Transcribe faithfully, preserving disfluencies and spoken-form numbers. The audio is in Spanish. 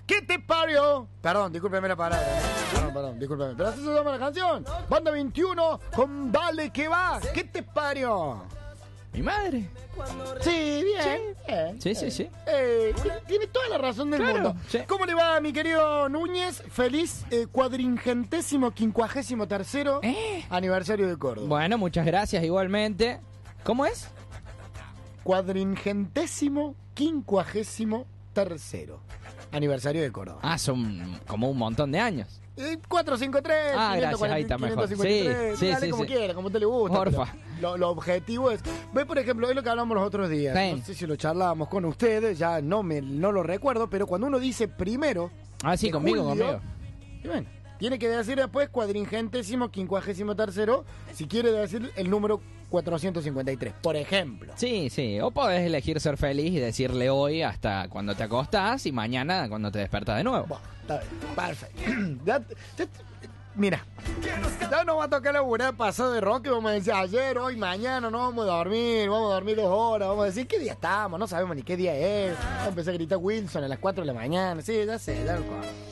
¿Qué te parió? Perdón, discúlpeme la palabra. Perdón, perdón, discúlpeme. Pero así se llama la canción. Banda veintiuno con Dale que va. ¿Qué te parió? Mi madre. Sí, bien. Sí. bien Sí, sí, bien. sí. Eh, tiene toda la razón del Claro, mundo. sí. ¿Cómo le va, mi querido Núñez? Feliz eh, cuadringentésimo quincuagésimo tercero ¿Eh? aniversario de Córdoba. Bueno, muchas gracias igualmente. ¿Cómo es? Cuadringentésimo quincuagésimo tercero aniversario de Córdoba. Ah, son como un montón de años. Eh, cuatro cinco tres, Ah, gracias, ahí está mejor. quinientos cincuenta y tres, Sí, sí, dale sí, como sí. quiera, como te le gusta. Porfa. Lo, lo objetivo es... Ve, por ejemplo, es lo que hablamos los otros días. Sí. No sé si lo charlábamos con ustedes, ya no me no lo recuerdo, pero cuando uno dice primero... Ah, sí, de conmigo, julio, conmigo. y bueno, tiene que decir después cuadringentésimo quincuagésimo tercero, si quiere decir el número cuatrocientos cincuenta y tres, por ejemplo. Sí, sí. O podés elegir ser feliz y decirle hoy hasta cuando te acostás y mañana cuando te despertás de nuevo. Bueno, está bien, perfecto. Ya- ya- mira, ya nos va a tocar la burada pasada de rock y vamos a decir ayer, hoy, mañana, no vamos a dormir, vamos a dormir dos horas, vamos a decir qué día estamos, no sabemos ni qué día es. Vamos a empezar a gritar Wilson a las cuatro de la mañana, sí, ya sé, ya lo conozco.